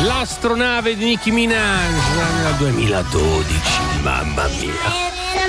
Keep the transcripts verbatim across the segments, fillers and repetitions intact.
l'astronave di Nicki Minaj nel duemiladodici, mamma mia.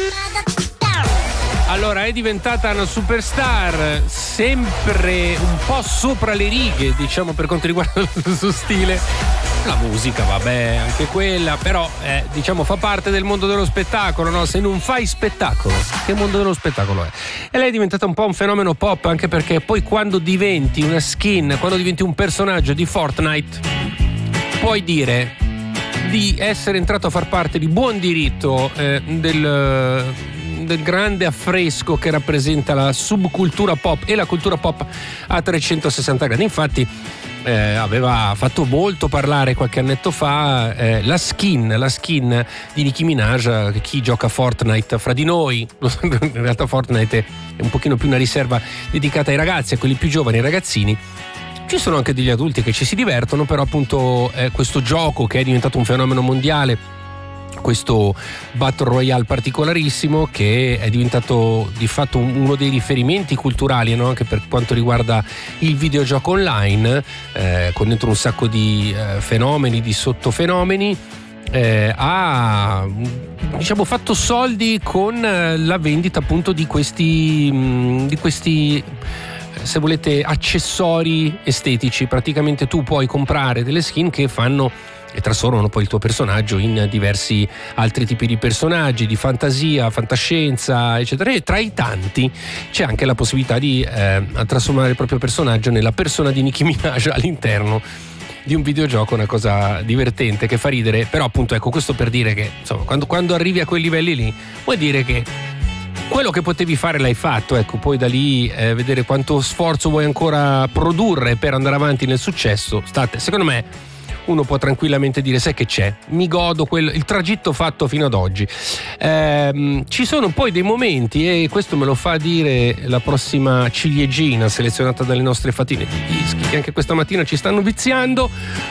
Allora, è diventata una superstar, sempre un po' sopra le righe, diciamo, per quanto riguarda il suo stile. La musica, vabbè, anche quella, però eh, diciamo fa parte del mondo dello spettacolo, no? Se non fai spettacolo, che mondo dello spettacolo è? E lei è diventata un po' un fenomeno pop, anche perché poi quando diventi una skin, quando diventi un personaggio di Fortnite, puoi dire di essere entrato a far parte di buon diritto eh, del... del grande affresco che rappresenta la subcultura pop e la cultura pop a trecentosessanta gradi. Infatti eh, aveva fatto molto parlare qualche annetto fa eh, la skin la skin di Nicki Minaj. Chi gioca a Fortnite fra di noi, in realtà Fortnite è un pochino più una riserva dedicata ai ragazzi, a quelli più giovani, ai ragazzini. Ci sono anche degli adulti che ci si divertono, però appunto eh, questo gioco che è diventato un fenomeno mondiale, questo Battle Royale particolarissimo, che è diventato di fatto uno dei riferimenti culturali, no? Anche per quanto riguarda il videogioco online, eh, con dentro un sacco di eh, fenomeni, di sottofenomeni. Eh, ha diciamo fatto soldi con la vendita appunto di questi mh, di questi se volete accessori estetici. Praticamente tu puoi comprare delle skin che fanno e trasformano poi il tuo personaggio in diversi altri tipi di personaggi, di fantasia, fantascienza, eccetera. E tra i tanti c'è anche la possibilità di eh, trasformare il proprio personaggio nella persona di Nicki Minaj all'interno di un videogioco, una cosa divertente che fa ridere. Però appunto, ecco, questo per dire che insomma quando, quando arrivi a quei livelli lì vuol dire che quello che potevi fare l'hai fatto, ecco. Poi da lì eh, vedere quanto sforzo vuoi ancora produrre per andare avanti nel successo. State, secondo me uno può tranquillamente dire: sai che c'è, mi godo quel, il tragitto fatto fino ad oggi. Ehm, ci sono poi dei momenti, e questo me lo fa dire la prossima ciliegina selezionata dalle nostre fatine di dischi, che anche questa mattina ci stanno viziando.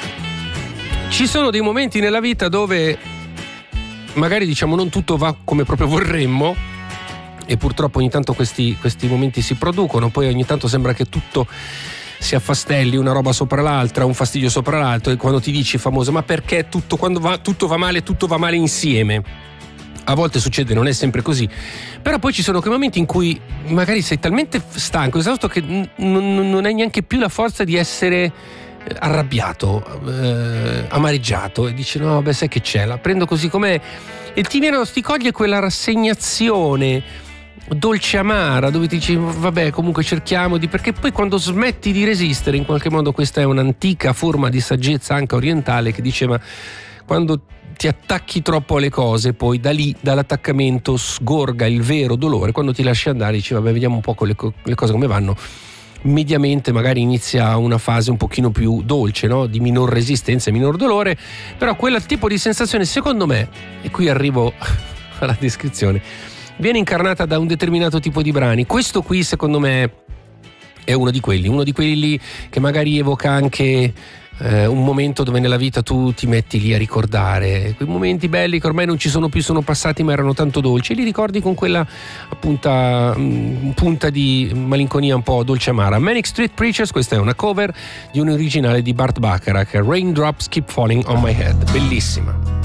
Ci sono dei momenti nella vita dove magari diciamo non tutto va come proprio vorremmo, e purtroppo ogni tanto questi, questi momenti si producono. Poi ogni tanto sembra che tutto si affastelli, una roba sopra l'altra, un fastidio sopra l'altro, e quando ti dici famoso ma perché tutto, quando va, tutto va male, tutto va male insieme. A volte succede, non è sempre così, però poi ci sono quei momenti in cui magari sei talmente stanco, esausto, che n- n- non hai neanche più la forza di essere arrabbiato, eh, amareggiato, e dici no vabbè, sai che c'è, la prendo così com'è, e ti viene, ti coglie quella rassegnazione dolce amara, dove ti dici vabbè, comunque cerchiamo di, perché poi quando smetti di resistere, in qualche modo, questa è un'antica forma di saggezza anche orientale che diceva: quando ti attacchi troppo alle cose, poi da lì, dall'attaccamento sgorga il vero dolore. Quando ti lasci andare dici vabbè, vediamo un po' le, co- le cose come vanno. Mediamente magari inizia una fase un pochino più dolce, no? Di minor resistenza e minor dolore, però quel tipo di sensazione, secondo me, e qui arrivo alla descrizione, viene incarnata da un determinato tipo di brani. Questo qui secondo me è uno di quelli, uno di quelli che magari evoca anche eh, un momento dove nella vita tu ti metti lì a ricordare quei momenti belli che ormai non ci sono più, sono passati, ma erano tanto dolci, e li ricordi con quella appunta, mh, punta di malinconia un po' dolce amara. Manic Street Preachers, questa è una cover di un originale di Burt Bacharach, Raindrops Keep Falling on My Head, bellissima.